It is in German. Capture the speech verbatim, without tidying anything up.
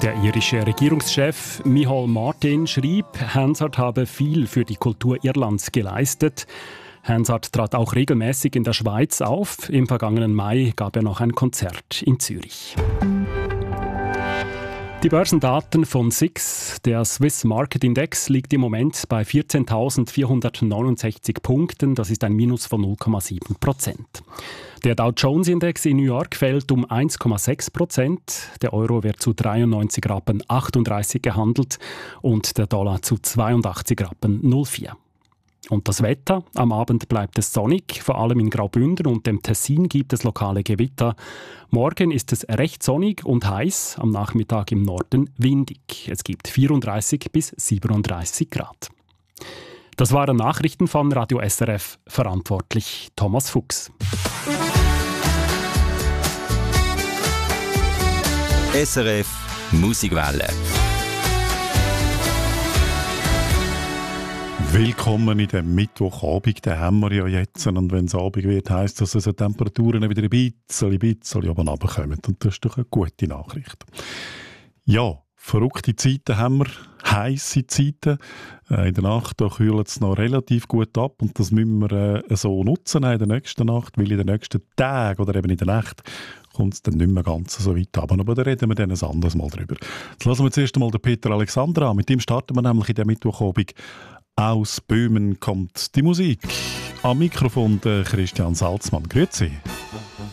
Der irische Regierungschef Micheál Martin schrieb, Hansard habe viel für die Kultur Irlands geleistet. Hansard trat auch regelmäßig in der Schweiz auf. Im vergangenen Mai gab er noch ein Konzert in Zürich. Die Börsendaten von S I X, der Swiss Market Index, liegt im Moment bei vierzehntausendvierhundertneunundsechzig Punkten. Das ist ein Minus von null Komma sieben Prozent. Der Dow Jones Index in New York fällt um eins Komma sechs Prozent. Der Euro wird zu dreiundneunzig Rappen achtunddreißig gehandelt und der Dollar zu zweiundachtzig Rappen null vier. Und das Wetter? Am Abend bleibt es sonnig, vor allem in Graubünden und dem Tessin gibt es lokale Gewitter. Morgen ist es recht sonnig und heiß, am Nachmittag im Norden windig. Es gibt vierunddreißig bis siebenunddreißig Grad. Das waren Nachrichten von Radio S R F, verantwortlich Thomas Fuchs. S R F Musikwelle. Willkommen in dem Mittwochabend, den haben wir ja jetzt. Und wenn es Abend wird, heisst das, dass die Temperaturen wieder ein bisschen, ein bisschen oben runterkommen. Und das ist doch eine gute Nachricht. Ja, verrückte Zeiten haben wir, heisse Zeiten. Äh, in der Nacht kühlt es noch relativ gut ab und das müssen wir äh, so nutzen in der nächsten Nacht, weil in den nächsten Tagen oder eben in der Nacht kommt es dann nicht mehr ganz so weit ab. Aber da reden wir dann ein anderes Mal drüber. Jetzt lassen wir zuerst einmal den Peter Alexander an. Mit ihm starten wir nämlich in diesem Mittwochabend. Aus Böhmen kommt die Musik. Am Mikrofon der Christian Salzmann. Grüezi.